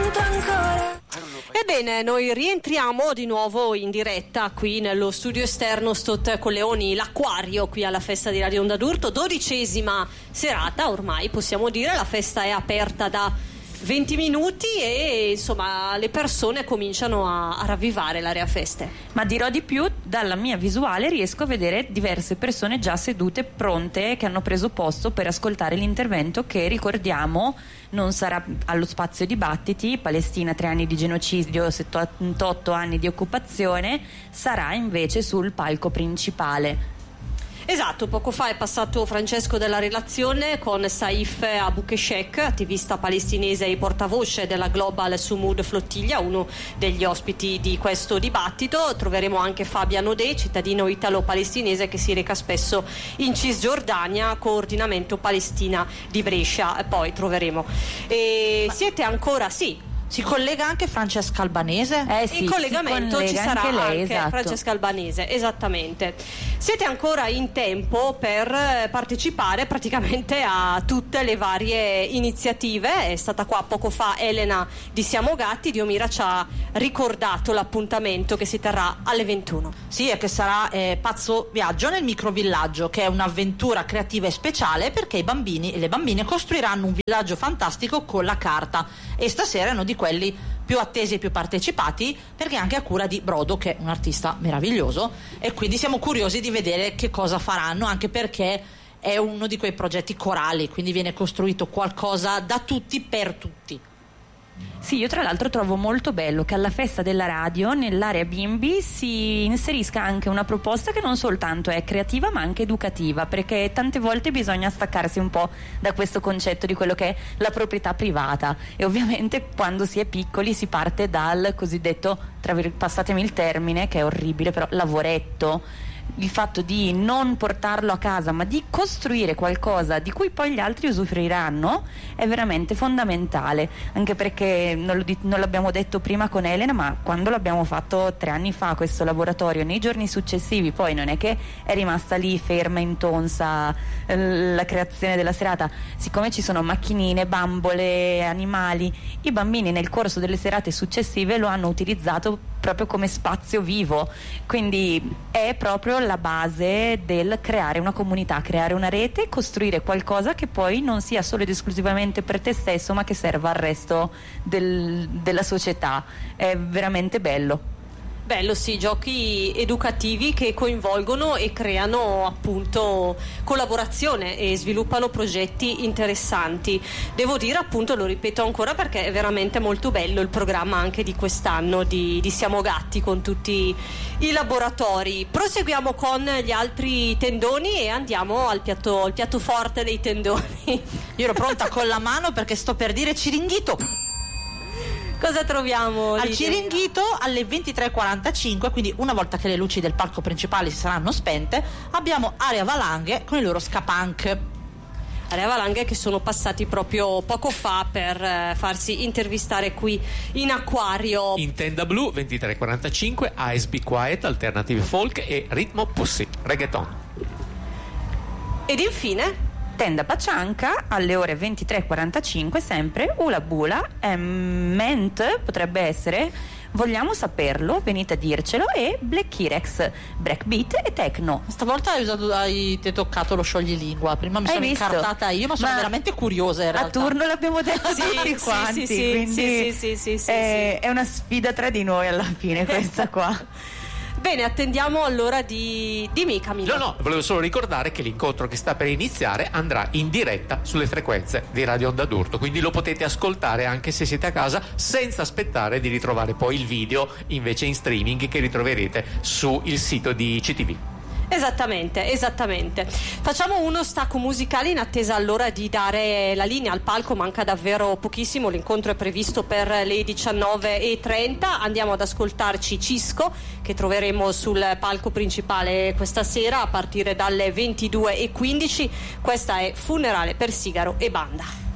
sento ancora. Ebbene, noi rientriamo di nuovo in diretta qui nello studio esterno Stott Colleoni, l'Acquario, qui alla festa di Radio Onda d'Urto, 12ª serata ormai possiamo dire. La festa è aperta da 20 minuti e insomma le persone cominciano a ravvivare l'area feste. Ma dirò di più, dalla mia visuale riesco a vedere diverse persone già sedute, pronte, che hanno preso posto per ascoltare l'intervento che, ricordiamo, non sarà allo spazio dibattiti. Palestina, 3 anni di genocidio, 78 anni di occupazione, sarà invece sul palco principale. Esatto, poco fa è passato Francesco della relazione con Saif Aboukeshek, attivista palestinese e portavoce della Global Sumud Flottiglia, uno degli ospiti di questo dibattito. Troveremo anche Fabiano De, cittadino italo-palestinese che si reca spesso in Cisgiordania, coordinamento Palestina di Brescia. Poi troveremo. Siete ancora, sì. Si collega anche Francesca Albanese? Sì, in collegamento ci sarà anche lei, anche esatto. Francesca Albanese, esattamente. Siete ancora in tempo per partecipare praticamente a tutte le varie iniziative. È stata qua poco fa Elena di Siamo Gatti. Diomira ci ha ricordato l'appuntamento che si terrà alle 21. Sì, e che sarà Pazzo Viaggio nel microvillaggio, che è un'avventura creativa e speciale perché i bambini e le bambine costruiranno un villaggio fantastico con la carta, e stasera è uno di quelli più attesi e più partecipati, perché è anche a cura di Brodo, che è un artista meraviglioso, e quindi siamo curiosi di vedere che cosa faranno, anche perché è uno di quei progetti corali, quindi viene costruito qualcosa da tutti per tutti. Sì, io tra l'altro trovo molto bello che alla festa della radio, nell'area bimbi, si inserisca anche una proposta che non soltanto è creativa ma anche educativa, perché tante volte bisogna staccarsi un po' da questo concetto di quello che è la proprietà privata, e ovviamente quando si è piccoli si parte dal cosiddetto, passatemi il termine che è orribile, però lavoretto. Il fatto di non portarlo a casa ma di costruire qualcosa di cui poi gli altri usufruiranno è veramente fondamentale, anche perché non l'abbiamo detto prima con Elena, ma quando l'abbiamo fatto 3 anni fa questo laboratorio, nei giorni successivi poi non è che è rimasta lì ferma, intonsa la creazione della serata. Siccome ci sono macchinine, bambole, animali, i bambini nel corso delle serate successive lo hanno utilizzato proprio come spazio vivo, quindi è proprio la base del creare una comunità, creare una rete, costruire qualcosa che poi non sia solo ed esclusivamente per te stesso ma che serva al resto della società. È veramente bello. Bello, sì, giochi educativi che coinvolgono e creano appunto collaborazione e sviluppano progetti interessanti. Devo dire, appunto, lo ripeto ancora perché è veramente molto bello il programma anche di quest'anno di Siamo Gatti, con tutti i laboratori. Proseguiamo con gli altri tendoni e andiamo al piatto forte dei tendoni. Io ero pronta con la mano perché sto per dire Ciringhito. Cosa troviamo al lì? Ciringhito alle 23:45, quindi una volta che le luci del palco principale si saranno spente, abbiamo Area Valanghe con i loro Ska-Punk. Area Valanghe che sono passati proprio poco fa per farsi intervistare qui in Acquario. In tenda blu 23:45 Eyes Be Quiet, Alternative Folk e Ritmo Pussy, Reggaeton. Ed infine Tenda Pacianca alle ore 23:45 sempre Ula Bula, Ment potrebbe essere, vogliamo saperlo, venite a dircelo, e Black Kirex, breakbeat e techno. Stavolta hai toccato lo scioglilingua, prima mi sono incartata io, ma sono veramente curiosa in realtà. A turno l'abbiamo detto tutti quanti, quindi è una sfida tra di noi alla fine questa qua. Bene, attendiamo allora dimmi Camillo. No, volevo solo ricordare che l'incontro che sta per iniziare andrà in diretta sulle frequenze di Radio Onda d'Urto, quindi lo potete ascoltare anche se siete a casa, senza aspettare di ritrovare poi il video invece in streaming che ritroverete sul sito di CTV. Esattamente. Facciamo uno stacco musicale in attesa allora di dare la linea al palco. Manca davvero pochissimo, l'incontro è previsto per le 19:30. Andiamo ad ascoltarci Cisco, che troveremo sul palco principale questa sera a partire dalle 22:15. Questa è Funerale per Sigaro e Banda.